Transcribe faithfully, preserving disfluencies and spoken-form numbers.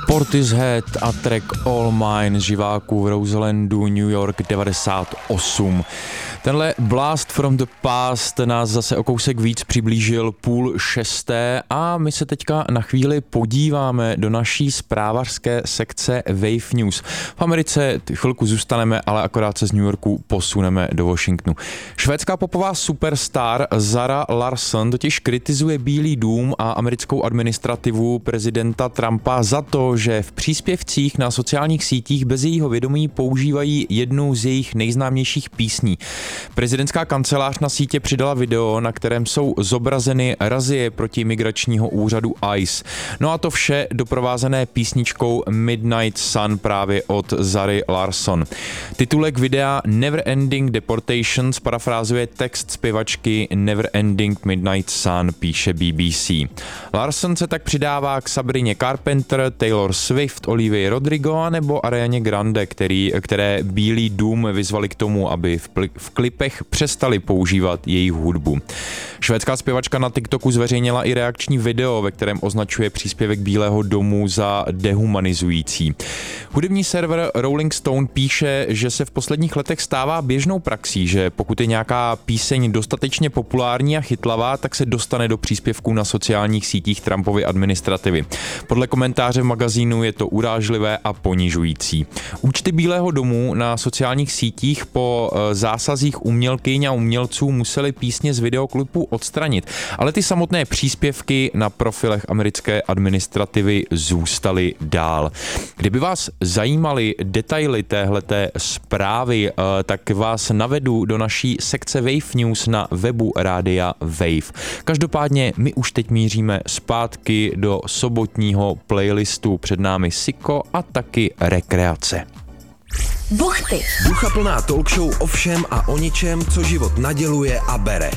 Portishead a track All Mine z živáků v Roselandu, New York devadesát osm. Tenhle Blast from the Past nás zase o kousek víc přiblížil půl šesté a my se teďka na chvíli podíváme do naší zprávařské sekce Wave News. V Americe chvilku zůstaneme, ale akorát se z New Yorku posuneme do Washingtonu. Švédská popová superstar Zara Larsson totiž kritizuje Bílý dům a americkou administrativu prezidenta Trumpa za to, že v příspěvcích na sociálních sítích bez jejího vědomí používají jednu z jejich nejznámějších písní. Prezidentská kancelář na sítě přidala video, na kterém jsou zobrazeny razie proti migračního úřadu I C E. No a to vše doprovázené písničkou Midnight Sun právě od Zary Larsson. Titulek videa Never Ending Deportations parafrázuje text zpěvačky Never Ending Midnight Sun, píše B B C. Larsson se tak přidává k Sabrině Carpenter, Taylor Swift, Olivia Rodrigo nebo Arianě Grande, který, které Bílý dům vyzvali k tomu, aby v, pl- v klipech přestali používat jejich hudbu. Švédská zpěvačka na TikToku zveřejnila i reakční video, ve kterém označuje příspěvek Bílého domu za dehumanizující. Hudební server Rolling Stone píše, že se v posledních letech stává běžnou praxí, že pokud je nějaká píseň dostatečně populární a chytlavá, tak se dostane do příspěvků na sociálních sítích Trumpovy administrativy. Podle komentáře v magazínu je to urážlivé a ponižující. Účty Bílého domu na sociálních sítích po zásazích umělkyň a umělců museli písně z videoklipu odstranit, ale ty samotné příspěvky na profilech americké administrativy zůstaly dál. Kdyby vás zajímaly detaily téhleté zprávy, tak vás navedu do naší sekce Wave News na webu rádia Wave. Každopádně my už teď míříme zpátky do sobotního playlistu. Před námi Siko a taky rekreace. Buchty. Ducha plná talk show o všem a o ničem, co život naděluje a bere.